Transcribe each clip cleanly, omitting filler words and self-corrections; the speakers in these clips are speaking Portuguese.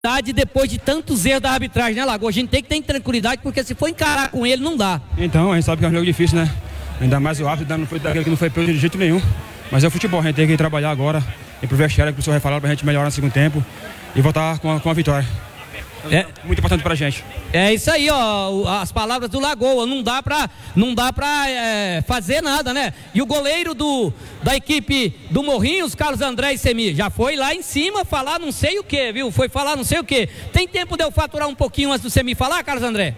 depois de tantos erros da arbitragem, né, Lagoa? A gente tem que ter tranquilidade, porque se for encarar com ele, não dá. Então, a gente sabe que é um jogo difícil, né? Ainda mais o árbitro não foi daquele que não foi pego de jeito nenhum. Mas é o futebol, a gente tem que trabalhar agora e pro vestiário que o senhor vai falar pra gente melhorar no segundo tempo e voltar com a vitória. É muito importante pra gente. É isso aí, ó, as palavras do Lagoa, não dá pra fazer nada, né? E o goleiro da equipe do Morrinhos, Carlos André e Semi, já foi lá em cima falar não sei o que, viu? Foi falar não sei o que. Tem tempo de eu faturar um pouquinho antes do Semi falar, Carlos André?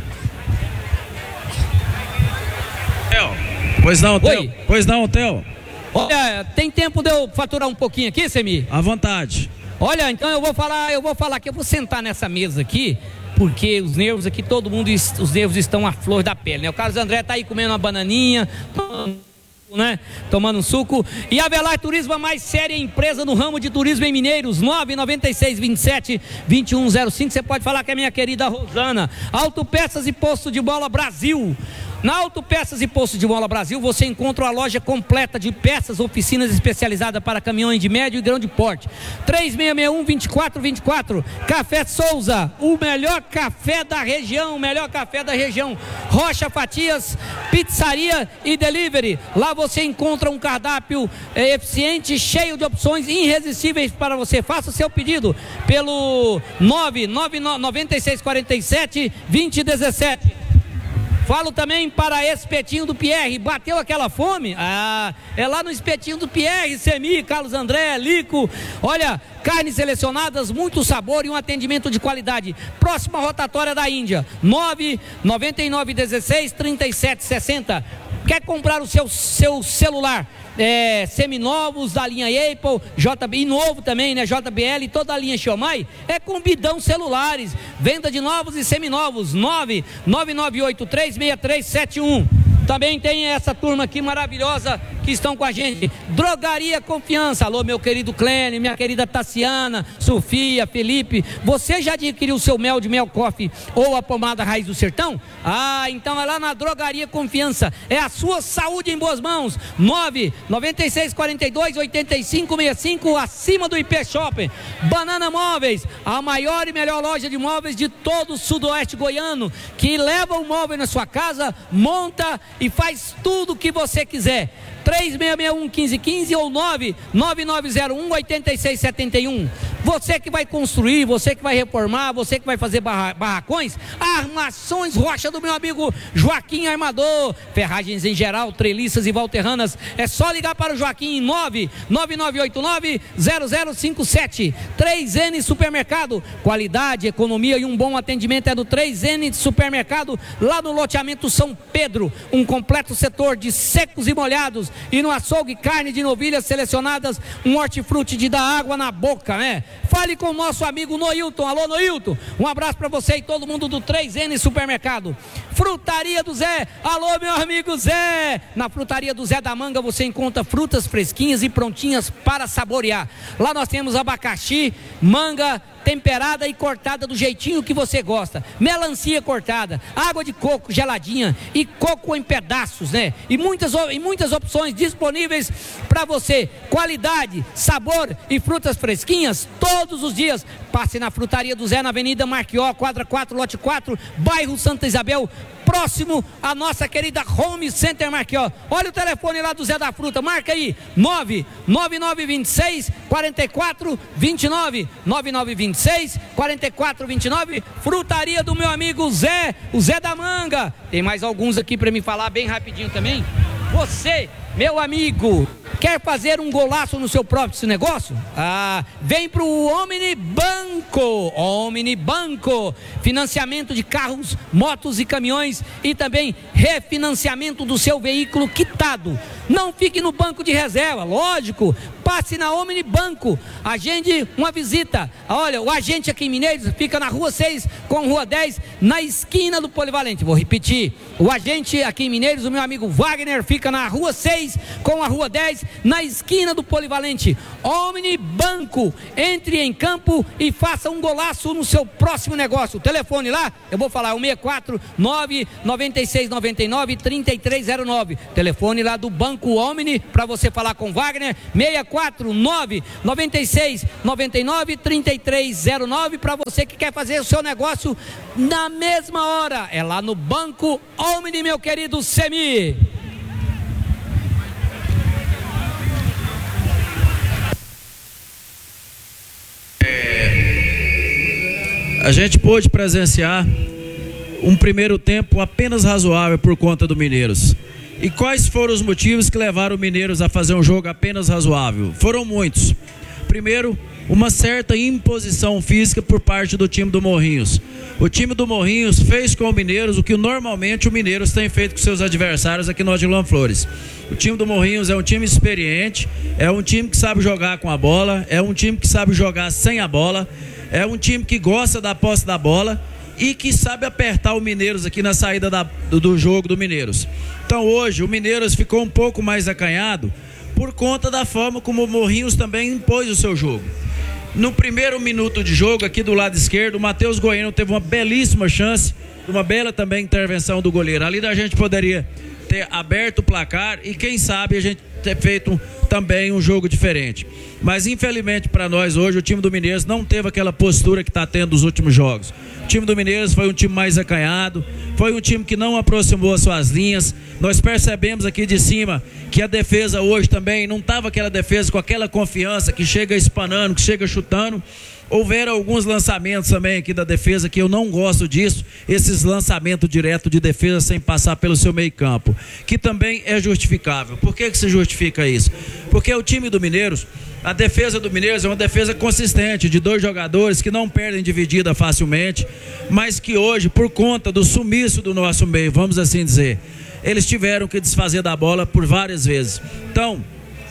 Pois não, Theo. Pois não, Theo. Olha, tem tempo de eu faturar um pouquinho aqui, Semi? À vontade. Olha, então eu vou falar que eu vou sentar nessa mesa aqui, porque os nervos aqui, os nervos estão à flor da pele, né? O Carlos André tá aí comendo uma bananinha, tomando um suco. E a Avelar Turismo, a mais séria empresa no ramo de turismo em Mineiros, 99627-2105. Você pode falar que é minha querida Rosana. Autopeças e Posto de Bola Brasil. Na Autopeças e Posto de Bola Brasil você encontra uma loja completa de peças, oficinas especializadas para caminhões de médio e grande porte. 3661-2424. Café Souza, o melhor café da região, Rocha Fatias, pizzaria e delivery. Lá você encontra um cardápio eficiente, cheio de opções irresistíveis para você. Faça o seu pedido pelo 99647-2017. Falo também para Espetinho do Pierre. Bateu aquela fome? É lá no Espetinho do Pierre, Semi, Carlos André, Lico. Olha, carnes selecionadas, muito sabor e um atendimento de qualidade. Próxima rotatória da Índia, 99916-3760. Quer comprar o seu celular seminovos da linha Apple, JB, e novo também, né? JBL, toda a linha Xiaomi, é com Bidão Celulares. Venda de novos e seminovos, 999836371. Também tem essa turma aqui maravilhosa que estão com a gente. Drogaria Confiança. Alô, meu querido Clênio, minha querida Tassiana, Sofia, Felipe. Você já adquiriu o seu mel de mel coffee ou a pomada Raiz do Sertão? Então é lá na Drogaria Confiança. É a sua saúde em boas mãos. 99642-8565, acima do IP Shopping. Banana Móveis, a maior e melhor loja de móveis de todo o sudoeste goiano, que leva o móvel na sua casa, monta e faz tudo o que você quiser. 3661-1515 ou 99901-8671. Você que vai construir, você que vai reformar, você que vai fazer barracões, Armações Rocha do meu amigo Joaquim Armador, ferragens em geral, treliças e valterranas. É só ligar para o Joaquim em 99989-0057. 3N Supermercado, qualidade, economia e um bom atendimento é do 3N Supermercado, lá no loteamento São Pedro, um completo setor de secos e molhados. E no açougue, carne de novilhas selecionadas, um hortifruti de dar água na boca, né? Fale com o nosso amigo Noilton. Alô, Noilton, um abraço para você e todo mundo do 3N Supermercado. Frutaria do Zé. Alô, meu amigo Zé. Na Frutaria do Zé da Manga você encontra frutas fresquinhas e prontinhas para saborear. Lá nós temos abacaxi, manga temperada e cortada do jeitinho que você gosta, melancia cortada, água de coco geladinha e coco em pedaços, né? E muitas opções disponíveis para você. Qualidade, sabor e frutas fresquinhas todos os dias. Passe na Frutaria do Zé, na Avenida Marquió, quadra 4, lote 4, bairro Santa Isabel, próximo à nossa querida Home Center Marquió. Olha o telefone lá do Zé da Fruta, marca aí, 99926-4429, 9926-4429, Frutaria do meu amigo Zé, o Zé da Manga. Tem mais alguns aqui para me falar bem rapidinho também. Você, meu amigo, quer fazer um golaço no seu próprio negócio? Vem para o Omni Banco, financiamento de carros, motos e caminhões e também refinanciamento do seu veículo quitado. Não fique no banco de reserva, lógico, passe na Omni Banco, agende uma visita. Olha, o agente aqui em Mineiros fica na Rua 6 com Rua 10, na esquina do Polivalente. Vou repetir, o agente aqui em Mineiros, o meu amigo Wagner, fica na Rua 6 com a Rua 10, na esquina do Polivalente. Omni Banco, entre em campo e faça faça um golaço no seu próximo negócio. O telefone lá, eu vou falar, é o 649-9699-3309. Telefone lá do Banco Omni, para você falar com Wagner, 649-9699-3309, para você que quer fazer o seu negócio na mesma hora. É lá no Banco Omni, meu querido Semi. A gente pôde presenciar um primeiro tempo apenas razoável por conta do Mineiros. E quais foram os motivos que levaram o Mineiros a fazer um jogo apenas razoável? Foram muitos. Primeiro, uma certa imposição física por parte do time do Morrinhos. O time do Morrinhos fez com o Mineiros o que normalmente o Mineiros tem feito com seus adversários aqui no Odilon Flores. O time do Morrinhos é um time experiente, é um time que sabe jogar com a bola, é um time que sabe jogar sem a bola, é um time que gosta da posse da bola e que sabe apertar o Mineiros aqui na saída do jogo do Mineiros. Então hoje o Mineiros ficou um pouco mais acanhado por conta da forma como o Morrinhos também impôs o seu jogo. No primeiro minuto de jogo, aqui do lado esquerdo, o Matheus Goiano teve uma belíssima chance, uma bela também intervenção do goleiro. Ali a gente poderia ter aberto o placar e quem sabe a gente ter feito também um jogo diferente. Mas infelizmente para nós hoje, o time do Mineiros não teve aquela postura que está tendo nos últimos jogos. O time do Mineiros foi um time mais acanhado, foi um time que não aproximou as suas linhas. Nós percebemos aqui de cima que a defesa hoje também não estava aquela defesa com aquela confiança que chega espanando, que chega chutando. Houveram alguns lançamentos também aqui da defesa que eu não gosto disso, esses lançamentos direto de defesa sem passar pelo seu meio campo, que também é justificável. Por que se justifica isso? Porque o time do Mineiros, a defesa do Mineiros é uma defesa consistente, de dois jogadores que não perdem dividida facilmente, mas que hoje, por conta do sumiço do nosso meio, vamos assim dizer, eles tiveram que desfazer da bola por várias vezes. Então,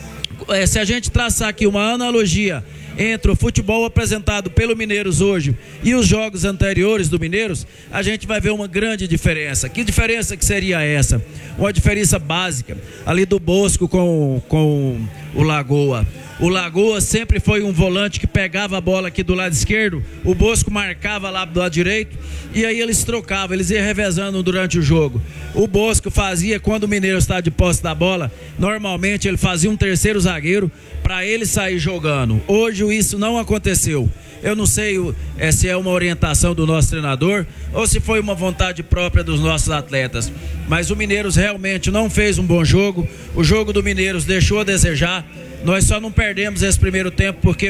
se a gente traçar aqui uma analogia entre o futebol apresentado pelo Mineiros hoje e os jogos anteriores do Mineiros, a gente vai ver uma grande diferença. Que diferença que seria essa? Uma diferença básica, ali do Bosco com o Lagoa. O Lagoa sempre foi um volante que pegava a bola aqui do lado esquerdo, o Bosco marcava lá do lado direito, e aí eles trocavam, eles iam revezando durante o jogo. O Bosco fazia, quando o Mineiro está de posse da bola, normalmente ele fazia um terceiro zagueiro para ele sair jogando. Hoje isso não aconteceu. Eu não sei se é uma orientação do nosso treinador ou se foi uma vontade própria dos nossos atletas, mas o Mineiros realmente não fez um bom jogo. O jogo do Mineiros deixou a desejar. Nós só não perdemos esse primeiro tempo porque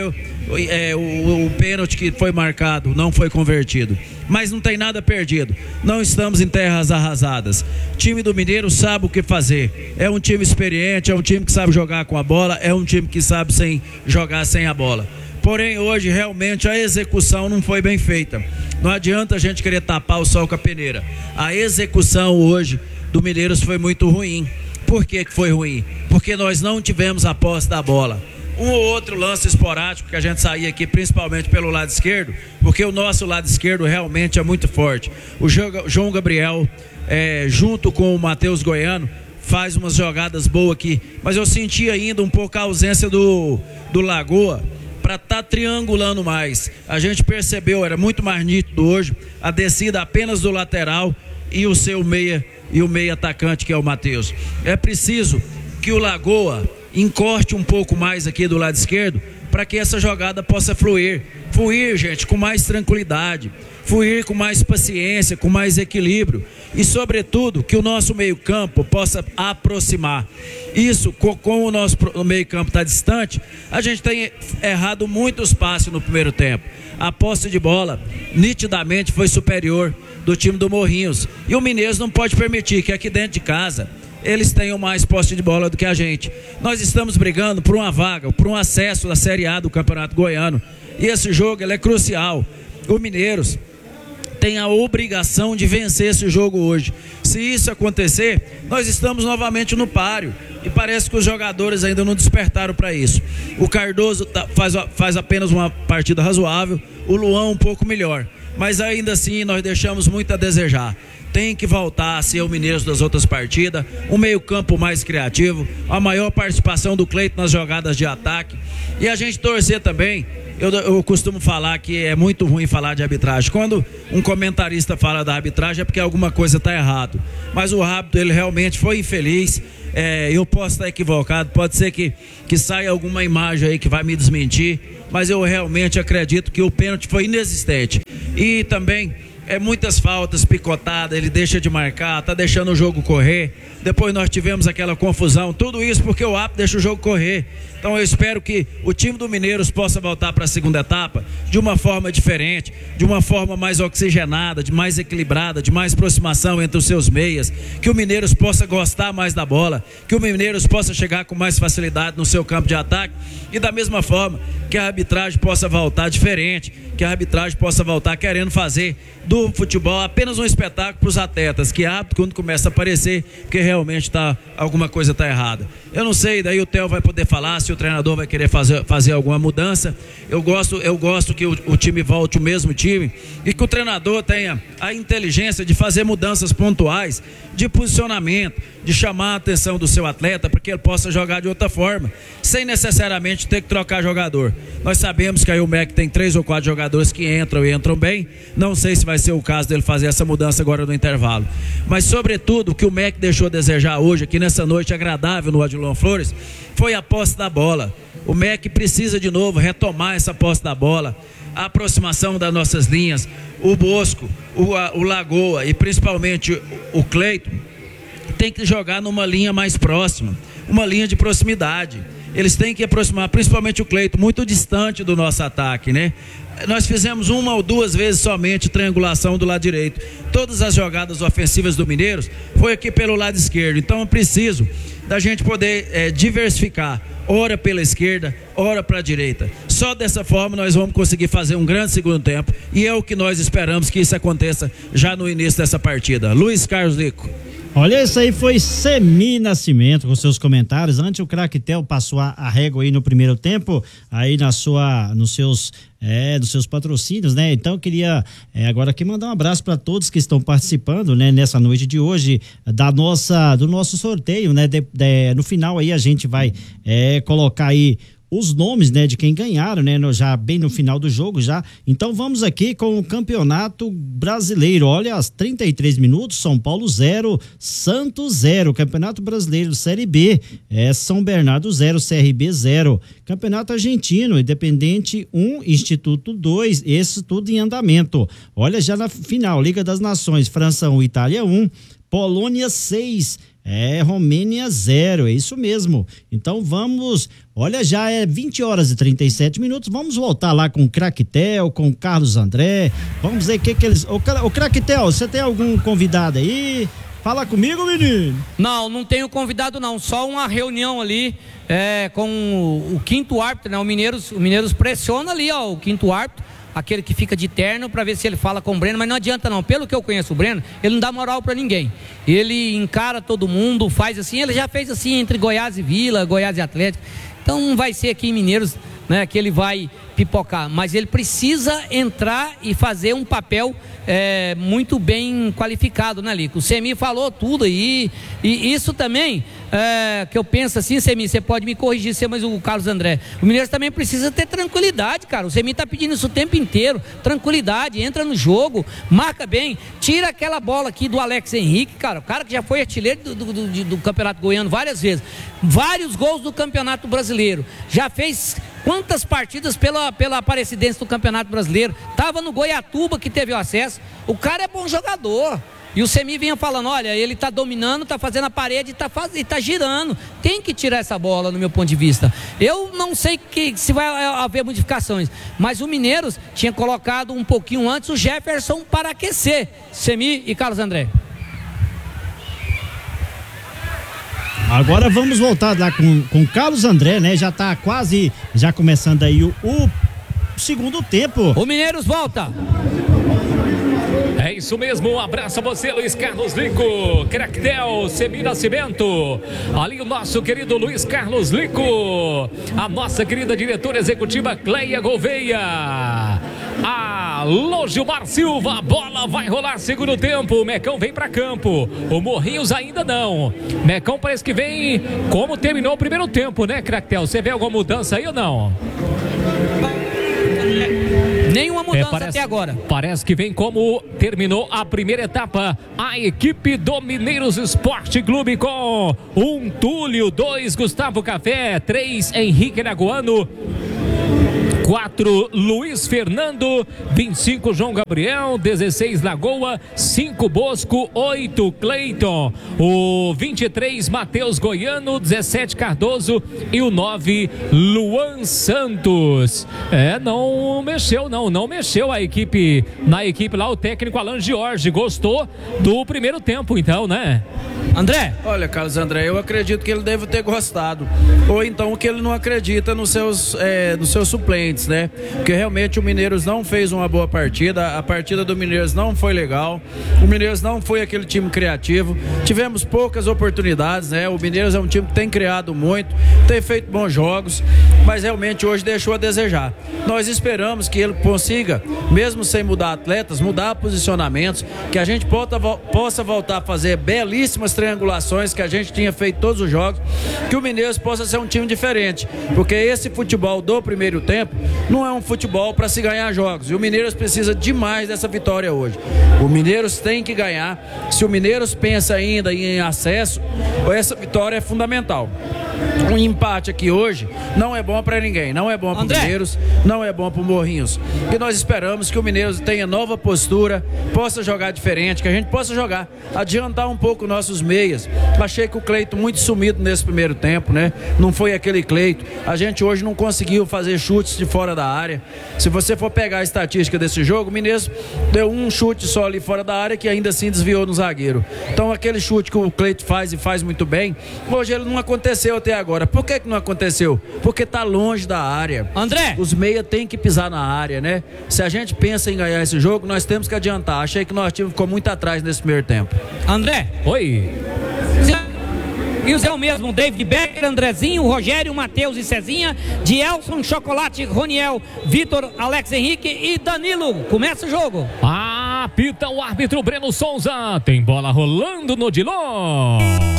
o pênalti que foi marcado não foi convertido. Mas não tem nada perdido. Não estamos em terras arrasadas. O time do Mineiro sabe o que fazer. É um time experiente, é um time que sabe jogar com a bola, é um time que sabe jogar sem a bola. Porém, hoje, realmente, a execução não foi bem feita. Não adianta a gente querer tapar o sol com a peneira. A execução hoje do Mineiros foi muito ruim. Por que foi ruim? Porque nós não tivemos a posse da bola. Um ou outro lance esporádico que a gente saía aqui, principalmente pelo lado esquerdo, porque o nosso lado esquerdo realmente é muito forte. O João Gabriel, junto com o Matheus Goiano, faz umas jogadas boas aqui, mas eu senti ainda um pouco a ausência do Lagoa para estar triangulando mais. A gente percebeu, era muito mais nítido hoje, a descida apenas do lateral e o seu meia e o meia atacante, que é o Matheus. É preciso que o Lagoa encorte um pouco mais aqui do lado esquerdo para que essa jogada possa fluir, gente, com mais tranquilidade, fluir com mais paciência, com mais equilíbrio e, sobretudo, que o nosso meio-campo possa aproximar. Isso, com o nosso meio-campo está distante, a gente tem errado muitos passes no primeiro tempo. A posse de bola nitidamente foi superior do time do Morrinhos, e o Mineiros não pode permitir que aqui dentro de casa eles tenham mais posse de bola do que a gente. Nós estamos brigando por uma vaga, por um acesso da Série A do Campeonato Goiano, e esse jogo ele é crucial. O Mineiros tem a obrigação de vencer esse jogo hoje. Se isso acontecer, nós estamos novamente no páreo, e parece que os jogadores ainda não despertaram para isso. O Cardoso faz apenas uma partida razoável, o Luan um pouco melhor, mas ainda assim nós deixamos muito a desejar. Tem que voltar a ser o Mineiros das outras partidas, um meio campo mais criativo, a maior participação do Cleiton nas jogadas de ataque, e a gente torcer também eu costumo falar que é muito ruim falar de arbitragem. Quando um comentarista fala da arbitragem é porque alguma coisa está errado. Mas o árbitro, ele realmente foi infeliz. Eu posso estar equivocado, pode ser que saia alguma imagem aí que vai me desmentir, mas eu realmente acredito que o pênalti foi inexistente. E também muitas faltas, picotadas, ele deixa de marcar, tá deixando o jogo correr. Depois nós tivemos aquela confusão, tudo isso porque o árbitro deixa o jogo correr. Então eu espero que o time do Mineiros possa voltar para a segunda etapa de uma forma diferente, de uma forma mais oxigenada, de mais equilibrada, de mais aproximação entre os seus meias, que o Mineiros possa gostar mais da bola, que o Mineiros possa chegar com mais facilidade no seu campo de ataque e da mesma forma que a arbitragem possa voltar diferente, que a arbitragem possa voltar querendo fazer do futebol apenas um espetáculo para os atletas, que árbitro quando começa a aparecer, porque realmente alguma coisa está errada. Eu não sei, daí o Theo vai poder falar se o treinador vai querer fazer alguma mudança. Eu gosto que o time volte o mesmo time e que o treinador tenha a inteligência de fazer mudanças pontuais de posicionamento, de chamar a atenção do seu atleta para que ele possa jogar de outra forma, sem necessariamente ter que trocar jogador. Nós sabemos que aí o MEC tem 3 ou 4 jogadores que entram e entram bem. Não sei se vai ser o caso dele fazer essa mudança agora no intervalo. Mas sobretudo o que o MEC deixou a desejar hoje aqui nessa noite agradável no Odilon Flores foi a posse da bola. O MEC precisa de novo retomar essa posse da bola, a aproximação das nossas linhas. O Bosco, o Lagoa e principalmente o Cleiton tem que jogar numa linha mais próxima, uma linha de proximidade. Eles têm que aproximar, principalmente o Cleiton, muito distante do nosso ataque, né? Nós fizemos 1 ou 2 vezes somente triangulação do lado direito. Todas as jogadas ofensivas do Mineiros foi aqui pelo lado esquerdo. Então é preciso da gente poder diversificar, ora pela esquerda, ora para a direita. Só dessa forma nós vamos conseguir fazer um grande segundo tempo e é o que nós esperamos que isso aconteça já no início dessa partida. Luiz Carlos Lico. Olha, isso aí foi Semi Nascimento com seus comentários. Antes o craque Theo passou a régua aí no primeiro tempo, aí nos seus patrocínios, né? Então eu queria agora aqui mandar um abraço para todos que estão participando, né? Nessa noite de hoje do nosso sorteio, né? No final aí a gente vai colocar aí os nomes, né, de quem ganharam, né, já bem no final do jogo já. Então vamos aqui com o Campeonato Brasileiro. Olha, às 33 minutos, São Paulo 0, Santos 0. Campeonato Brasileiro Série B, São Bernardo 0, CRB 0. Campeonato Argentino, Independente 1, Instituto 2, esse tudo em andamento. Olha, já na final, Liga das Nações, França 1, Itália 1, Polônia 6, Romênia 0, é isso mesmo. Então vamos, olha, já 20 horas e 37 minutos, vamos voltar lá com o craque Theo, com o Carlos André, vamos ver o que eles... Ô craque Theo, você tem algum convidado aí? Fala comigo, menino. Não tenho convidado não, só uma reunião ali com o quinto árbitro, né? O Mineiros pressiona ali, ó, o quinto árbitro, aquele que fica de terno, para ver se ele fala com o Breno, mas não adianta não, pelo que eu conheço o Breno, ele não dá moral para ninguém, ele encara todo mundo, faz assim, ele já fez assim entre Goiás e Vila, Goiás e Atlético, então não vai ser aqui em Mineiros, né, que ele vai pipocar, mas ele precisa entrar e fazer um papel muito bem qualificado, né, Lico? O Semi falou tudo aí, e isso também, que eu penso assim, Semi, você pode me corrigir, mas o Carlos André, o Mineiros também precisa ter tranquilidade, cara, o Semi tá pedindo isso o tempo inteiro, tranquilidade, entra no jogo, marca bem, tira aquela bola aqui do Alex Henrique, cara, o cara que já foi artilheiro do Campeonato Goiano várias vezes, vários gols do Campeonato Brasileiro, já fez quantas partidas pela Aparecidense do Campeonato Brasileiro, tava no Goiatuba que teve o acesso, o cara é bom jogador. E o Semi vinha falando, olha, ele tá dominando, tá fazendo a parede e tá girando. Tem que tirar essa bola, no meu ponto de vista. Eu não sei se vai haver modificações, mas o Mineiros tinha colocado um pouquinho antes o Jefferson para aquecer. Semi e Carlos André. Agora vamos voltar lá com o Carlos André, né? Já tá quase, já começando aí o segundo tempo. O Mineiros volta. É isso mesmo, um abraço a você, Luiz Carlos Lico, craque Theo, Semi Nascimento, ali o nosso querido Luiz Carlos Lico, a nossa querida diretora executiva Cleia Gouveia, alô Gilmar Silva, a bola vai rolar segundo tempo, o Mecão vem pra campo, o Morrinhos ainda não, Mecão parece que vem como terminou o primeiro tempo, né, craque Theo, você vê alguma mudança aí ou não? Nenhuma mudança até agora. Parece que vem como terminou a primeira etapa a equipe do Mineiros Esporte Clube com 1 Túlio, 2 Gustavo Café, 3 Henrique Araguano, 4 Luiz Fernando, 25 João Gabriel, 16 Lagoa, 5 Bosco, 8 Cleiton, o 23 Matheus Goiano, 17 Cardoso e o 9 Luan Santos. Não mexeu a equipe, na equipe lá o técnico Alan Jorge, gostou do primeiro tempo então, né? André? Olha, Carlos André, eu acredito que ele deve ter gostado, ou então que ele não acredita nos seus suplentes, né? Porque realmente o Mineiros não fez uma boa partida, a partida do Mineiros não foi legal, o Mineiros não foi aquele time criativo, tivemos poucas oportunidades, né? O Mineiros é um time que tem criado muito, tem feito bons jogos, mas realmente hoje deixou a desejar. Nós esperamos que ele consiga, mesmo sem mudar atletas, mudar posicionamentos, que a gente possa voltar a fazer belíssimas triangulações que a gente tinha feito todos os jogos, que o Mineiros possa ser um time diferente, porque esse futebol do primeiro tempo não é um futebol para se ganhar jogos, e o Mineiros precisa demais dessa vitória hoje. O Mineiros tem que ganhar. Se o Mineiros pensa ainda em acesso, essa vitória é fundamental. Um empate aqui hoje não é bom para ninguém, não é bom para o Mineiros, não é bom para o Morrinhos. E nós esperamos que o Mineiros tenha nova postura, possa jogar diferente, que a gente possa jogar, adiantar um pouco nossos meias. Achei que o Cleiton muito sumido nesse primeiro tempo, né? Não foi aquele Cleiton. A gente hoje não conseguiu fazer chutes de fora da área. Se você for pegar a estatística desse jogo, o Mineiros deu um chute só ali fora da área que ainda assim desviou no zagueiro. Então aquele chute que o Cleiton faz e faz muito bem, hoje ele não aconteceu até agora. Por que não aconteceu? Porque tá longe da área. André! Os meias têm que pisar na área, né? Se a gente pensa em ganhar esse jogo, nós temos que adiantar. Achei que o nosso time ficou muito atrás nesse primeiro tempo. André! Oi! E o Zé mesmo, David Becker, Andrezinho, Rogério, Matheus e Cezinha, Dielson, Chocolate, Roniel, Vitor, Alex Henrique e Danilo. Começa o jogo. Apita o árbitro Breno Souza. Tem bola rolando no Dilon.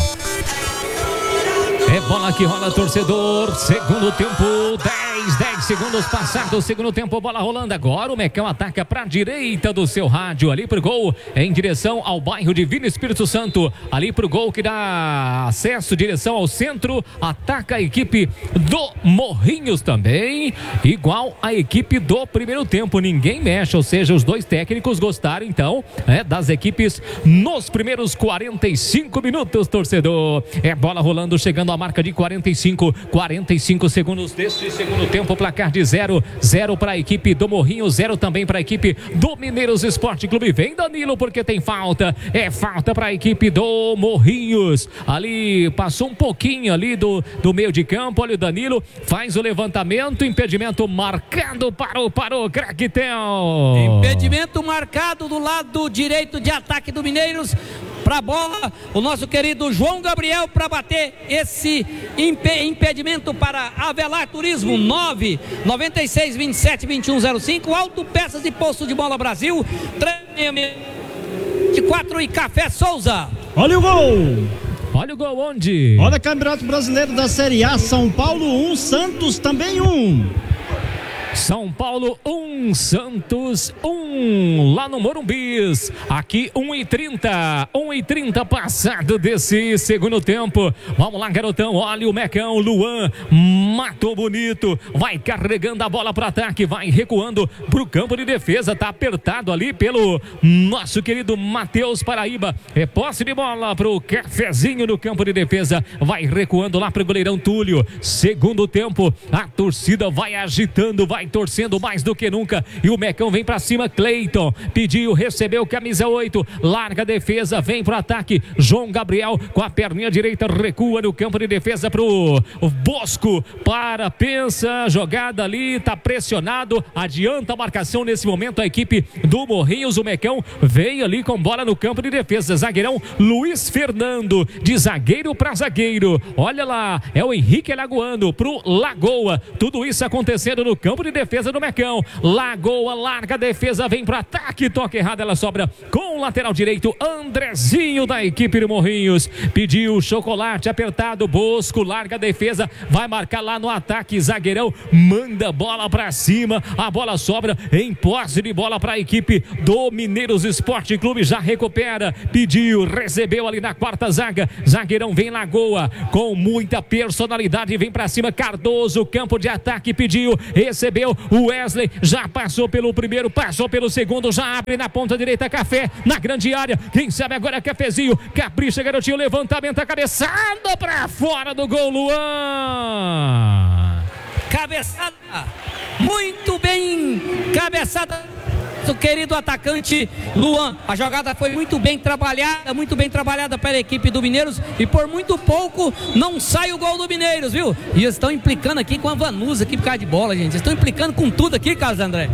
É bola que rola, torcedor. Segundo tempo, 10 segundos passados. Segundo tempo, bola rolando. Agora o Mecão ataca para a direita do seu rádio. Ali pro gol, em direção ao bairro Divino Espírito Santo. Ali pro gol que dá acesso, direção ao centro. Ataca a equipe do Morrinhos também. Igual a equipe do primeiro tempo. Ninguém mexe, ou seja, os dois técnicos gostaram então das equipes nos primeiros 45 minutos, torcedor. É bola rolando, chegando a marca de 45 segundos deste segundo tempo, placar de 0 para a equipe do Morrinho, 0 também para a equipe do Mineiros Esporte Clube. Vem Danilo porque tem falta, é falta para a equipe do Morrinhos, ali passou um pouquinho ali do meio de campo. Olha o Danilo, faz o levantamento, impedimento marcado para o Craquetel. Impedimento marcado do lado direito de ataque do Mineiros. Para a bola, o nosso querido João Gabriel para bater esse impedimento para Avelar Turismo. 996272105, Autopeças e Posto de Bola Brasil, 364 e Café Souza. Olha o gol! Olha o gol onde? Olha, Campeonato Brasileiro da Série A, São Paulo 1, Santos também 1. São Paulo 1, Santos 1, lá no Morumbis. Aqui 1h30 passado desse segundo tempo. Vamos lá, garotão, olha o Mecão, Luan, matou bonito, vai carregando a bola para ataque, vai recuando pro campo de defesa, tá apertado ali pelo nosso querido Matheus Paraíba. É posse de bola pro Cafezinho no campo de defesa, vai recuando lá pro goleirão Túlio. Segundo tempo, a torcida vai agitando, vai torcendo mais do que nunca, e o Mecão vem pra cima. Cleiton pediu, recebeu, camisa 8, larga a defesa, vem pro ataque. João Gabriel com a perninha direita recua no campo de defesa pro Bosco, pensa, jogada ali, tá pressionado, adianta a marcação nesse momento a equipe do Morrinhos. O Mecão vem ali com bola no campo de defesa, zagueirão Luiz Fernando, de zagueiro para zagueiro, olha lá, é o Henrique Alagoano pro Lagoa, tudo isso acontecendo no campo de defesa do Mecão. Lagoa larga a defesa, vem para ataque, toque errado, ela sobra com o lateral direito. Andrezinho da equipe do Morrinhos pediu, Chocolate apertado, Bosco larga a defesa, vai marcar lá lá no ataque, zagueirão manda bola pra cima, a bola sobra em posse de bola para a equipe do Mineiros Esporte Clube, já recupera, pediu, recebeu ali na quarta zaga, zagueirão vem Lagoa, com muita personalidade, vem pra cima, Cardoso, campo de ataque, pediu, recebeu, o Wesley já passou pelo primeiro, passou pelo segundo, já abre na ponta direita, Café na grande área, quem sabe agora é Cafezinho, capricha garotinho, levantamento, a cabeçada pra fora do gol, Luan. Cabeçada, muito bem, cabeçada do querido atacante Luan. A jogada foi muito bem trabalhada pela equipe do Mineiros e por muito pouco não sai o gol do Mineiros, viu? E eles estão implicando aqui com a Vanusa aqui por causa de bola, gente. Eles estão implicando com tudo aqui, Carlos André.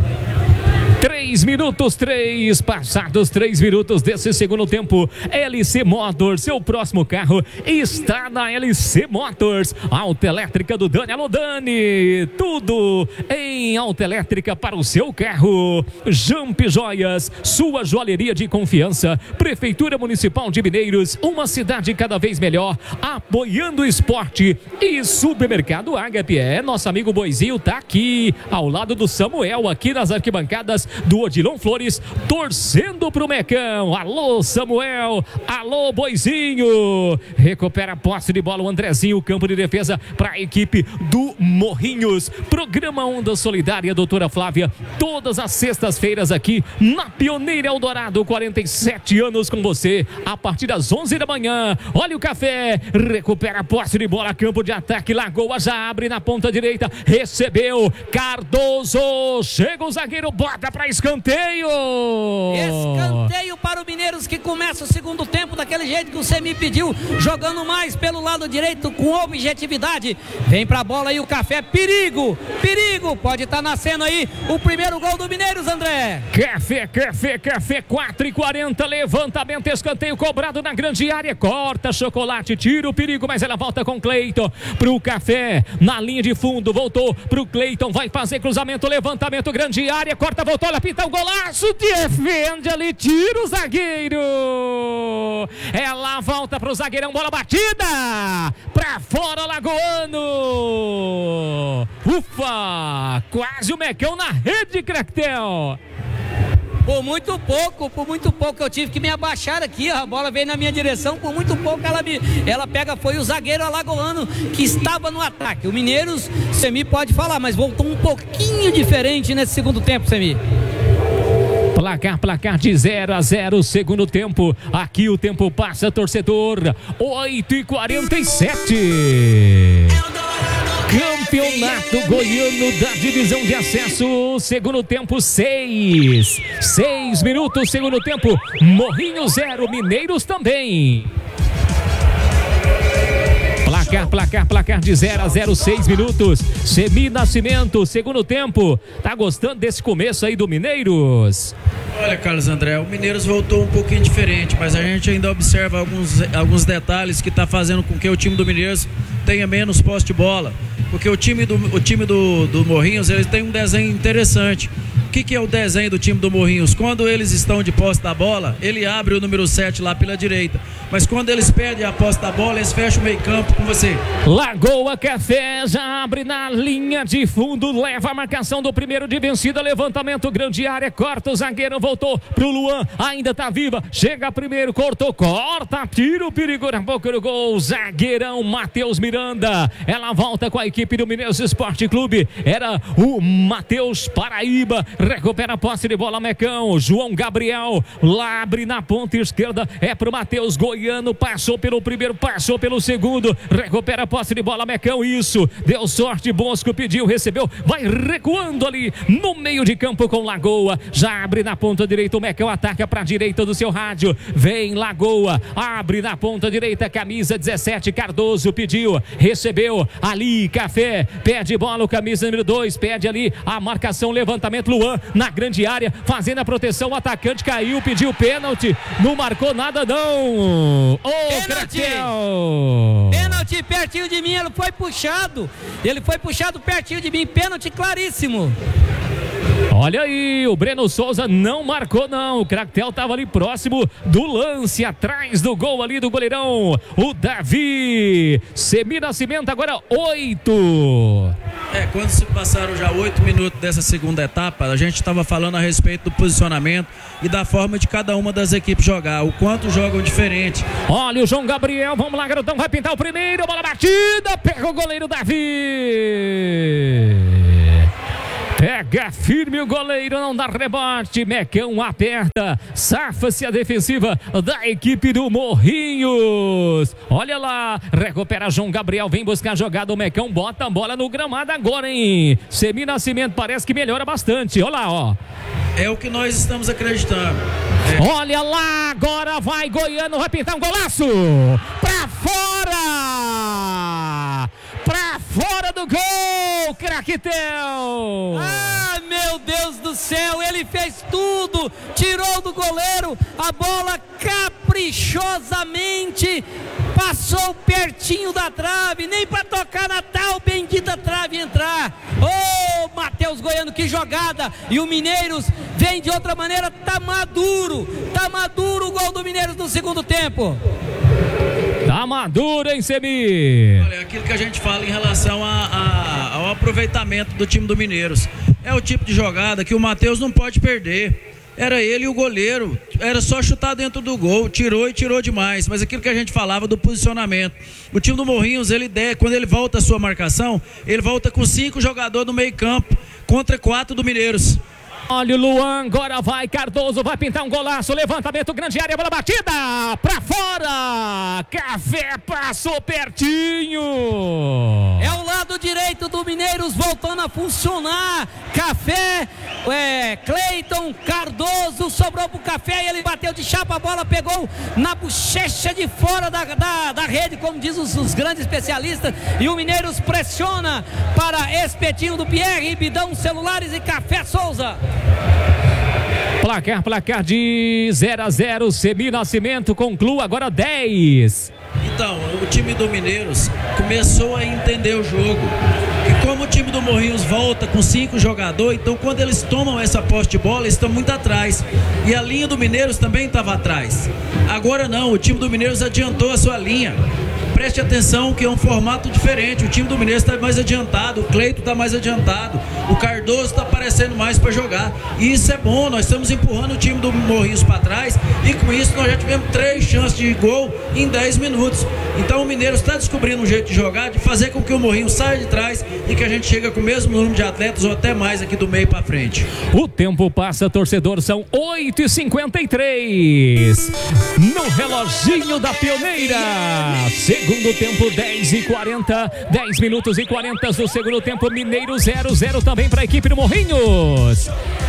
3 minutos, passados 3 minutos desse segundo tempo. LC Motors, seu próximo carro está na LC Motors. Autoelétrica do Dani. Alô, Dani, tudo em autoelétrica para o seu carro. Jump Joias, sua joalheria de confiança. Prefeitura Municipal de Mineiros, uma cidade cada vez melhor, apoiando o esporte. E Supermercado Ágape, nosso amigo Boizinho tá aqui, ao lado do Samuel, aqui nas arquibancadas do Odilon Flores, torcendo pro Mecão. Alô, Samuel, alô, Boizinho, recupera a posse de bola o Andrezinho, campo de defesa para a equipe do Morrinhos. Programa Onda Solidária, doutora Flávia, todas as sextas-feiras aqui na Pioneira Eldorado, 47 anos com você, a partir das 11 da manhã. Olha o Café, recupera a posse de bola, campo de ataque, Lagoa já abre na ponta direita, recebeu, Cardoso, chega o zagueiro, bota para escanteio. Escanteio para o Mineiros, que começa o segundo tempo daquele jeito que você me pediu, jogando mais pelo lado direito com objetividade. Vem pra bola aí o Café, perigo, pode estar nascendo aí o primeiro gol do Mineiros, André. Café, 4:40, levantamento, escanteio cobrado na grande área, corta Chocolate, tira o perigo, mas ela volta com Cleiton pro Café, na linha de fundo, voltou pro Cleiton, vai fazer cruzamento, levantamento, grande área, corta, voltou, olha, pinta o golaço, defende ali, tira o zagueiro, ela volta pro zagueirão, bola batida, pra fora, Lagoano, ufa, quase o Mecão na rede, Cracktel. Por muito pouco eu tive que me abaixar aqui, a bola veio na minha direção, por muito pouco ela pega, foi o zagueiro alagoano que estava no ataque. O Mineiros, Semi pode falar, mas voltou um pouquinho diferente nesse segundo tempo, Semi. Placar de 0-0, segundo tempo. Aqui o tempo passa, torcedor. 8:47. Campeonato Goiano da divisão de acesso, segundo tempo 6 minutos, segundo tempo, Morrinho 0, Mineiros também. Placar de 0-0, 6 minutos. Semi Nascimento, segundo tempo. Tá gostando desse começo aí do Mineiros? Olha, Carlos André, o Mineiros voltou um pouquinho diferente, mas a gente ainda observa alguns detalhes que tá fazendo com que o time do Mineiros tenha menos posse de bola. Porque o time do Morrinhos, eles têm um desenho interessante. O que é o desenho do time do Morrinhos? Quando eles estão de posse da bola, ele abre o número 7 lá pela direita. Mas quando eles perdem a posse da bola, eles fecham o meio campo com você. Lagoa Café já abre na linha de fundo, leva a marcação do primeiro de vencida, levantamento, grande área, corta o zagueiro, voltou pro Luan, ainda tá viva, chega primeiro, cortou, corta, tira o perigo na boca do gol, zagueirão Matheus Miranda, ela volta com a equipe do Mineiros Esporte Clube, era o Matheus Paraíba, recupera a posse de bola, Mecão, João Gabriel, lá abre na ponta esquerda, é pro Matheus Goiano, passou pelo primeiro, passou pelo segundo, recupera a posse de bola, Mecão, isso, deu sorte, Bosco pediu, recebeu, vai recuando ali no meio de campo com Lagoa, já abre na ponta direita, o Mecão ataca pra direita do seu rádio, vem Lagoa, abre na ponta direita, camisa 17, Cardoso pediu, recebeu, ali Café, pede bola, o camisa número 2, pede ali a marcação, levantamento, Luan na grande área, fazendo a proteção, o atacante caiu, pediu pênalti, não marcou nada não, pênalti pertinho de mim, ele foi puxado pertinho de mim, pênalti claríssimo. Olha aí, o Breno Souza não marcou não, o Cractel estava ali próximo do lance, atrás do gol ali do goleirão, o Davi. Semi Nascimento agora 8. Quando se passaram já 8 minutos dessa segunda etapa, a gente estava falando a respeito do posicionamento e da forma de cada uma das equipes jogar, o quanto jogam diferente. Olha o João Gabriel, vamos lá, garotão, vai pintar o primeiro, bola batida, pega o goleiro Davi. Pega firme o goleiro, não dá rebote. Mecão aperta, safa-se a defensiva da equipe do Morrinhos. Olha lá, recupera João Gabriel, vem buscar a jogada. O Mecão bota a bola no gramado agora, hein? Semi Nascimento parece que melhora bastante. Olha lá, ó. É o que nós estamos acreditando. Olha lá, agora vai Goiano, vai pintar um golaço. Pra fora! Pra fora do gol, Cractel! Ah, meu Deus do céu, ele fez tudo, tirou do goleiro, a bola caprichosamente passou pertinho da trave, nem para tocar na tal bendita trave entrar. Ô, Matheus Goiano, que jogada! E o Mineiros vem de outra maneira, tá maduro o gol do Mineiros no segundo tempo. Tá maduro, hein, Semi? Olha, aquilo que a gente fala em relação ao aproveitamento do time do Mineiros. É o tipo de jogada que o Matheus não pode perder. Era ele e o goleiro, era só chutar dentro do gol, tirou e tirou demais. Mas aquilo que a gente falava do posicionamento, o time do Morrinhos, quando ele volta a sua marcação, ele volta com 5 jogadores no meio campo, contra 4 do Mineiros. Olha o Luan, agora vai Cardoso, vai pintar um golaço, levantamento, grande área, bola batida, pra fora, Café passou pertinho. É o lado direito do Mineiros voltando a funcionar, Café, Cleiton, Cardoso, sobrou pro Café e ele bateu de chapa, a bola pegou na bochecha de fora da rede, como diz os grandes especialistas, e o Mineiros pressiona para Espetinho do Pierre, Bidão Celulares e Café Souza. Placar de 0-0, Semi Nascimento conclui agora 10. Então, o time do Mineiros começou a entender o jogo. E como o time do Morrinhos volta com 5 jogadores, então quando eles tomam essa posse de bola, eles estão muito atrás. E a linha do Mineiros também estava atrás. Agora não, o time do Mineiros adiantou a sua linha. Preste atenção que é um formato diferente. O time do Mineiros está mais adiantado, o Cleiton está mais adiantado, o Cardoso está aparecendo mais para jogar. E isso é bom, nós estamos empurrando o time do Morrinhos para trás e com isso nós já tivemos 3 chances de gol em 10 minutos. Então o Mineiros está descobrindo um jeito de jogar, de fazer com que o Morrinhos saia de trás e que a gente chega com o mesmo número de atletas ou até mais aqui do meio para frente. O tempo passa, torcedor, são 8h53 no reloginho da Pioneira. Segundo tempo, 10h40, 10 minutos e 40 do segundo tempo, Mineiro 0-0 também para a equipe do Morrinhos.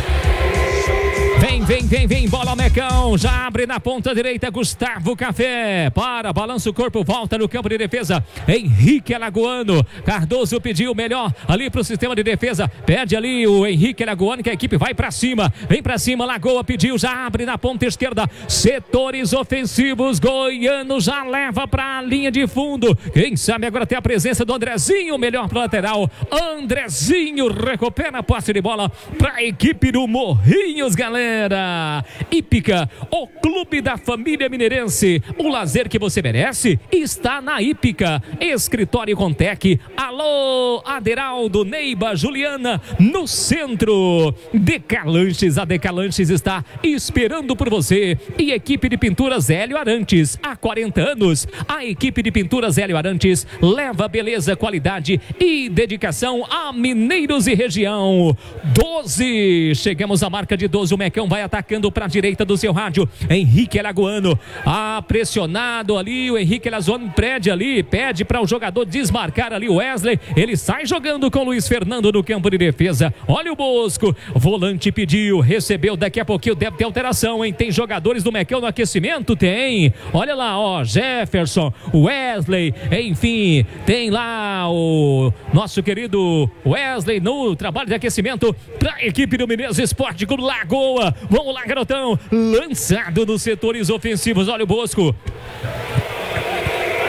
Vem, bola Mecão, já abre na ponta direita, Gustavo Café, balança o corpo, volta no campo de defesa, Henrique Alagoano, Cardoso pediu melhor ali pro sistema de defesa, perde ali o Henrique Alagoano, que a equipe vai pra cima, vem pra cima, Lagoa pediu, já abre na ponta esquerda, setores ofensivos, Goiano já leva pra linha de fundo, quem sabe agora tem a presença do Andrezinho, melhor pro lateral, Andrezinho recupera a posse de bola pra equipe do Morrinhos, galera. Hípica, o clube da família mineirense, o lazer que você merece está na Hípica. Escritório Contec, alô Aderaldo, Neiba, Juliana, no centro. Decalanches, a Decalanches está esperando por você. E equipe de pinturas Hélio Arantes, há 40 anos, a equipe de pinturas Hélio Arantes leva beleza, qualidade e dedicação a Mineiros e região. 12, chegamos à marca de 12, o Mecão vai atacando para a direita do seu rádio, Henrique Alagoano, pressionado ali, o Henrique Alagoano pede para o jogador desmarcar ali o Wesley, ele sai jogando com o Luiz Fernando no campo de defesa, olha o Bosco, volante pediu, recebeu, daqui a pouquinho deve ter alteração, hein? Tem jogadores do Mecão no aquecimento? Tem, olha lá, ó, Jefferson, Wesley, enfim, tem lá o nosso querido Wesley no trabalho de aquecimento para a equipe do Mineiros Esporte Clube Lagoa. Vamos lá, garotão, lançado nos setores ofensivos, olha o Bosco.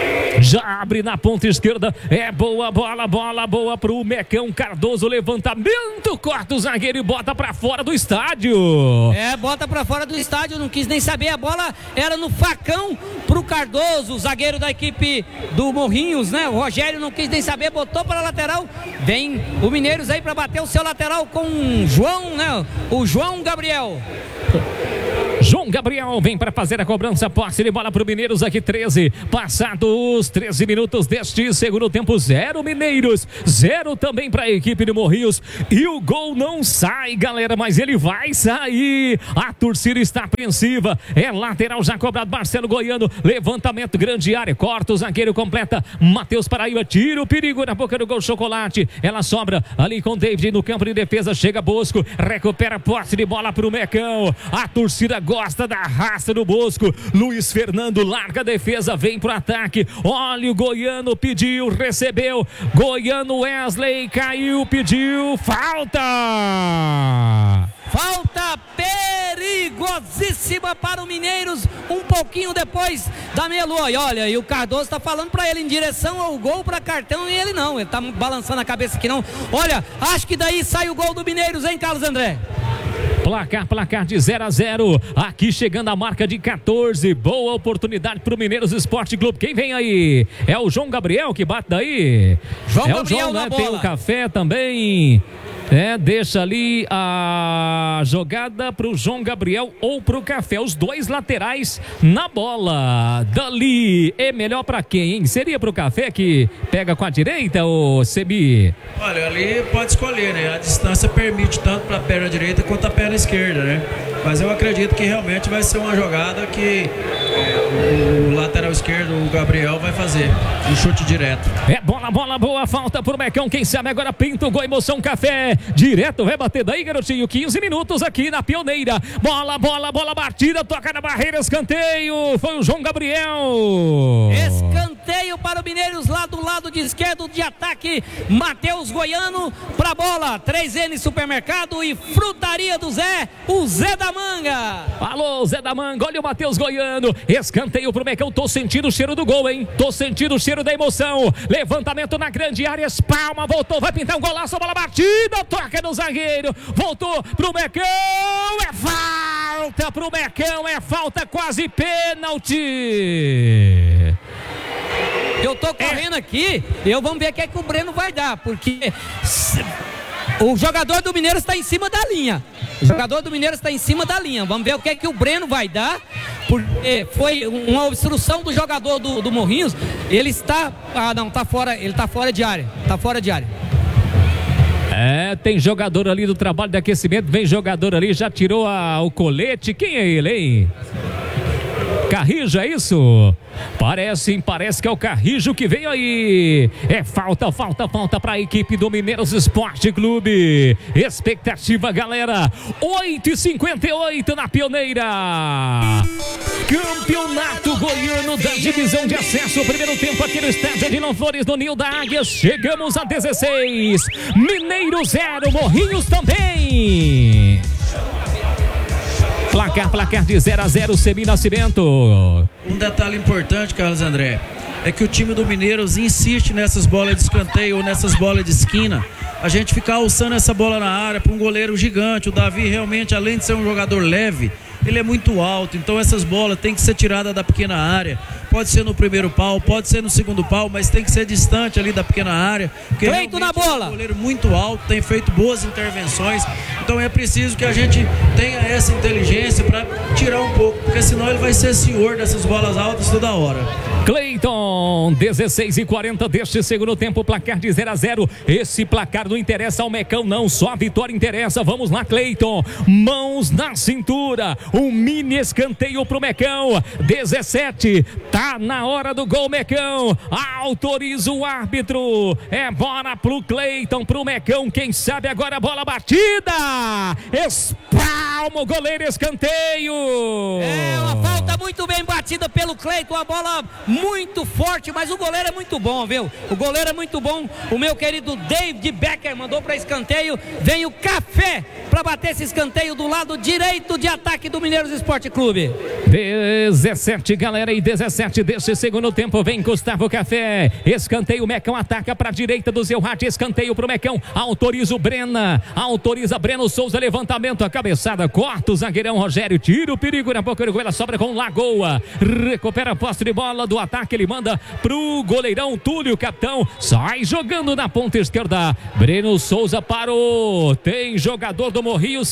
Já abre na ponta esquerda. É boa bola boa pro Mecão. Cardoso, levantamento, corta o zagueiro e bota pra fora do estádio. Bota pra fora do estádio, não quis nem saber. A bola era no facão pro Cardoso, zagueiro da equipe do Morrinhos, né? O Rogério não quis nem saber, botou para a lateral. Vem o Mineiros aí para bater o seu lateral com o João, né? O João Gabriel. João Gabriel vem para fazer a cobrança, posse de bola para o Mineiros aqui, 13. Passados 13 minutos deste segundo tempo, 0 Mineiros, 0 também para a equipe de Morrinhos. E o gol não sai, galera, mas ele vai sair. A torcida está apreensiva. É lateral já cobrado, Marcelo Goiano. Levantamento, grande área, corta o zagueiro, completa. Matheus Paraíba, tira o perigo na boca do gol, Chocolate. Ela sobra ali com David no campo de defesa. Chega Bosco, recupera a posse de bola para o Mecão. A torcida gosta da raça do Bosco. Luiz Fernando larga a defesa, vem pro ataque. Olha o Goiano, pediu, recebeu. Goiano, Wesley caiu, pediu, falta! Falta perigosíssima para o Mineiros, um pouquinho depois da meia-lua. E olha, e o Cardoso tá falando para ele em direção ao gol, para cartão, e ele não, ele tá balançando a cabeça aqui não. Olha, acho que daí sai o gol do Mineiros, hein, Carlos André? Placar de 0-0. Aqui chegando a marca de 14. Boa oportunidade para o Mineiros Esporte Clube. Quem vem aí? É o João Gabriel que bate daí. João Gabriel, o João, né? Tem o Café também. Deixa ali a jogada para o João Gabriel ou para o Café. Os dois laterais na bola. Dali é melhor para quem, hein? Seria para o Café que pega com a direita ou Sebi? Olha, ali pode escolher, né? A distância permite tanto para a perna direita quanto a perna esquerda, né? Mas eu acredito que realmente vai ser uma jogada que o lateral esquerdo, o Gabriel, vai fazer um chute direto. É bola boa, falta pro Mecão, quem sabe agora pinta o gol, Emoção Café, direto, vai bater daí, garotinho, 15 minutos aqui na Pioneira, bola batida, toca na barreira, escanteio, foi o João Gabriel. Escanteio para o Mineiros lá do lado de esquerdo de ataque, Matheus Goiano pra bola, 3N Supermercado e Frutaria do Zé, o Zé da Manga. Alô, Zé da Manga, olha o Matheus Goiano, escanteio pro Mecão, tô sentindo o cheiro do gol, hein, tô sentindo o cheiro da emoção, levantamento na grande área, Palma, voltou, vai pintar um golaço, bola batida, toca no zagueiro, voltou pro Mecão, é falta pro Mecão, é falta, quase pênalti. Eu tô correndo aqui, vamos ver o que é que o Breno vai dar, porque o jogador do Mineiros está em cima da linha. O jogador do Mineiros está em cima da linha. Vamos ver o que é que o Breno vai dar. Porque foi uma obstrução do jogador do Morrinhos. Ele está. Não, tá fora. Ele está fora de área. Está fora de área. Tem jogador ali do trabalho de aquecimento. Vem jogador ali, já tirou o colete. Quem é ele, hein? Carrijo, é isso? Parece que é o Carrijo que veio aí. É falta para a equipe do Mineiros Esporte Clube. Expectativa, galera. 8h58 na Pioneira. Campeonato Goiano da divisão de acesso. O primeiro tempo aqui no estádio de Flores, no Ninho da Águia. Chegamos a 16. Mineiro 0, Morrinhos também. Placar de 0-0, Semi Nascimento. Um detalhe importante, Carlos André, é que o time do Mineiros insiste nessas bolas de escanteio ou nessas bolas de esquina. A gente fica alçando essa bola na área para um goleiro gigante. O Davi realmente, além de ser um jogador leve, ele é muito alto, então essas bolas têm que ser tiradas da pequena área. Pode ser no primeiro pau, pode ser no segundo pau, mas tem que ser distante ali da pequena área. Feito na bola. É um goleiro muito alto, tem feito boas intervenções, então é preciso que a gente tenha essa inteligência para tirar um pouco, porque senão ele vai ser senhor dessas bolas altas toda hora. Cleiton, 16h40 deste segundo tempo, placar de 0-0. Esse placar não interessa ao Mecão, não, só a vitória interessa. Vamos lá, Cleiton, mãos na cintura, um mini escanteio pro Mecão. 17, tá na hora do gol, Mecão, autoriza o árbitro, é bola pro Cleiton, pro Mecão, quem sabe agora a bola batida, espalma o goleiro, escanteio. É uma falta muito bem batida pelo Cleiton, a bola muito forte, mas o goleiro é muito bom, viu? O goleiro é muito bom. O meu querido David Becker mandou para escanteio. Vem o Café para bater esse escanteio do lado direito de ataque do Mineiros Esporte Clube. 17, galera, e 17 desse segundo tempo. Vem Gustavo Café. Escanteio, o Mecão ataca para a direita do Zeurat. Escanteio para o Mecão. Autoriza o Brena. Autoriza Breno Souza. Levantamento, a cabeçada. Corta o zagueirão Rogério. Tira o perigo na boca do gol. Ela sobra com Lagoa. Recupera a posse de bola do ataque. Ele manda pro goleirão Túlio, capitão. Sai jogando na ponta esquerda. Breno Souza parou. Tem jogador do Morrinhos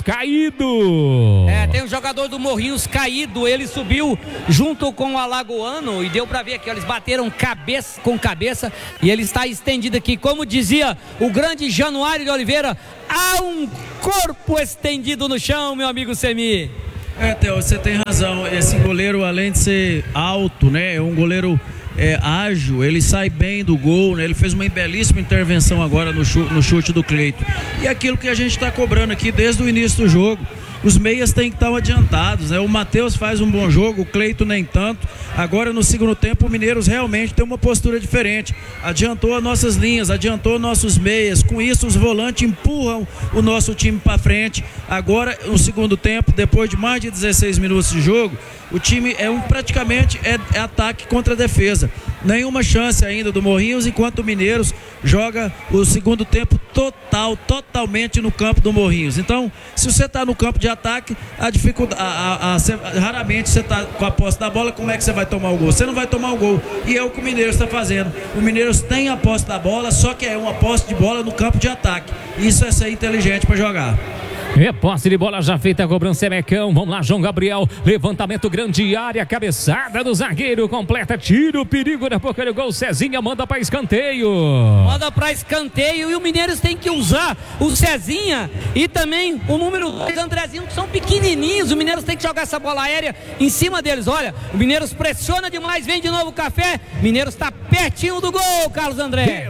caído. Tem um jogador do Morrinhos caído. Ele subiu junto com o Alagoano e deu pra ver aqui, ó, eles bateram cabeça com cabeça e ele está estendido aqui. Como dizia o grande Januário de Oliveira, há um corpo estendido no chão, meu amigo Semi. Theo, você tem razão. Esse goleiro, além de ser alto, né, é um goleiro ágil, ele sai bem do gol, né? Ele fez uma belíssima intervenção agora no chute do Cleiton. E aquilo que a gente está cobrando aqui desde o início do jogo. Os meias têm que estar adiantados, né? O Matheus faz um bom jogo, o Cleiton nem tanto. Agora no segundo tempo o Mineiros realmente tem uma postura diferente. Adiantou as nossas linhas, adiantou nossos meias. Com isso os volantes empurram o nosso time para frente. Agora no segundo tempo, depois de mais de 16 minutos de jogo, o time praticamente é ataque contra defesa. Nenhuma chance ainda do Morrinhos, enquanto o Mineiros joga o segundo tempo totalmente no campo do Morrinhos. Então, se você está no campo de ataque, a dificuldade, raramente você está com a posse da bola, como é que você vai tomar o gol? Você não vai tomar o gol. E é o que o Mineiros está fazendo. O Mineiros tem a posse da bola, só que é uma posse de bola no campo de ataque. Isso é ser inteligente para jogar. Posse de bola já feita, a cobrança é Mecão. Vamos lá, João Gabriel. Levantamento, grande área, cabeçada do zagueiro, completa, tira o perigo na boca do gol. Cezinha manda para escanteio. Manda para escanteio e o Mineiros tem que usar o Cezinha e também o número 2, Andrezinho, que são pequenininhos. O Mineiros tem que jogar essa bola aérea em cima deles. Olha, o Mineiros pressiona demais, vem de novo o Café. O Mineiros está pertinho do gol, Carlos André.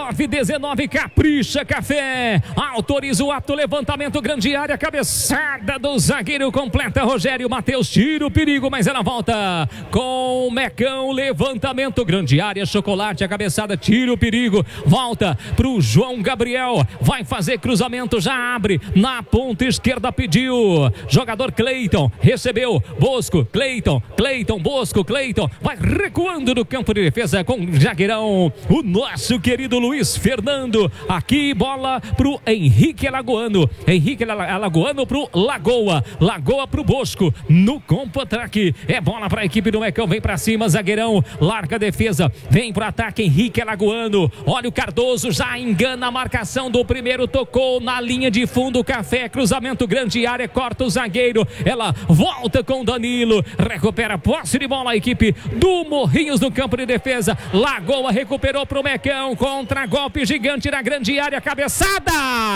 19, capricha Café. Autoriza o ato, levantamento, grande área, cabeçada do zagueiro, completa Rogério. Matheus tira o perigo, mas ela volta com o Mecão. Levantamento, grande área, Chocolate, a cabeçada, tira o perigo, volta pro João Gabriel, vai fazer cruzamento, já abre na ponta esquerda, pediu jogador Cleiton, recebeu Bosco, Cleiton, Bosco, Cleiton, vai recuando no campo de defesa com o zagueirão, o nosso querido Luiz Fernando. Aqui bola pro Henrique Alagoano, Alagoano pro Lagoa, Lagoa pro Bosco, no contra-ataque, é bola para a equipe do Mecão, vem para cima, zagueirão, larga a defesa, vem pro ataque Henrique Alagoano, olha o Cardoso, já engana a marcação do primeiro, tocou na linha de fundo, Café, cruzamento, grande área, corta o zagueiro, ela volta com Danilo, recupera posse de bola a equipe do Morrinhos no campo de defesa, Lagoa recuperou pro Mecão, contra-golpe gigante na grande área, cabeçada,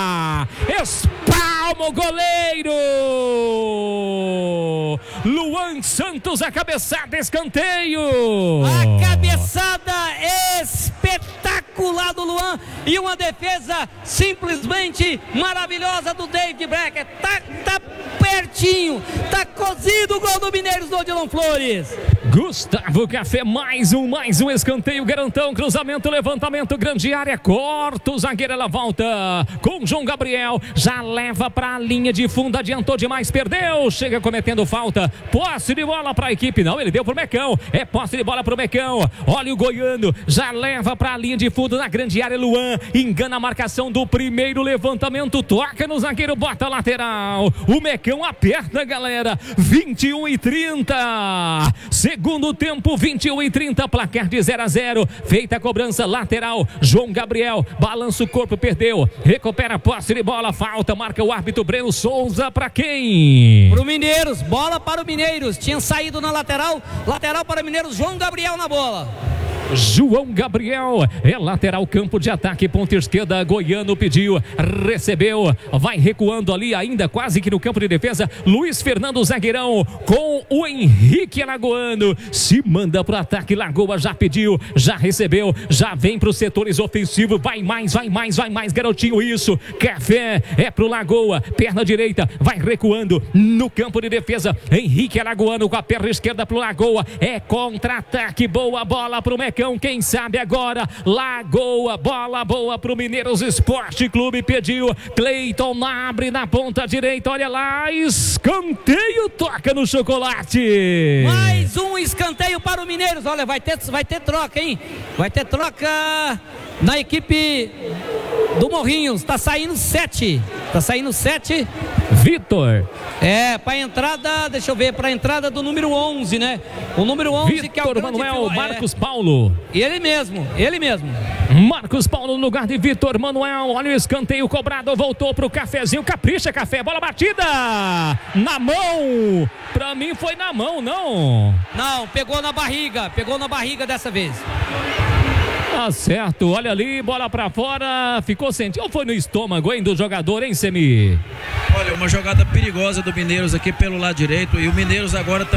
espalma o goleiro Luan Santos, a cabeçada, escanteio, a cabeçada espetacular do Luan e uma defesa simplesmente maravilhosa do David Becker. Tá pertinho, tá cozido o gol do Mineiros do Odilon Flores. Gustavo Café, mais um escanteio, garantão, cruzamento, levantamento, grande área, corta o zagueiro, ela volta com João Gabriel, já leva para a linha de fundo, adiantou demais, perdeu, chega cometendo falta, posse de bola para a equipe, não, ele deu pro Mecão, é posse de bola pro Mecão, olha o goiano, já leva para a linha de fundo na grande área, Luan, engana a marcação do primeiro levantamento, toca no zagueiro, bota lateral, o Mecão aperta, galera, 21:30, segundo tempo, 21:30, placar de 0-0, feita a cobrança lateral, João Gabriel, balança o corpo, perdeu, recupera a posse de bola, falta, marca o árbitro Breno Souza, para quem? Pro Mineiros, bola para o Mineiros, tinha saído na lateral para o Mineiros, João Gabriel na bola. João Gabriel é lateral, campo de ataque, ponta esquerda. Goiano pediu, recebeu, vai recuando ali ainda quase que no campo de defesa. Luiz Fernando, zagueirão, com o Henrique Alagoano, se manda pro ataque. Lagoa já pediu, já recebeu, já vem para os setores ofensivos. Vai mais, garotinho. Isso, Café é pro Lagoa, perna direita, vai recuando no campo de defesa. Henrique Alagoano com a perna esquerda pro Lagoa, é contra-ataque. Boa bola pro Mecão, quem sabe agora. Lagoa, bola boa pro Mineiros Esporte Clube, pediu. Cleiton abre na ponta direita, olha lá, escanteio, toca no chocolate. Mais um escanteio para o Mineiros. Olha, vai ter troca, hein? Vai ter troca na equipe do Morrinhos. Tá saindo 7. Vitor. Pra entrada, deixa eu ver, pra entrada do número 11, né? O número 11 Vitor que é o Manuel, Marcos Paulo. Ele mesmo. Marcos Paulo no lugar de Vitor Manuel. Olha o escanteio cobrado, voltou pro Cafezinho. Capricha, Café, bola batida na mão. Pra mim foi na mão, não? Não, pegou na barriga dessa vez. Tá certo, olha ali, bola pra fora, ficou sentindo, ou foi no estômago, hein, do jogador, hein, Semi? Olha, uma jogada perigosa do Mineiros aqui pelo lado direito, e o Mineiros agora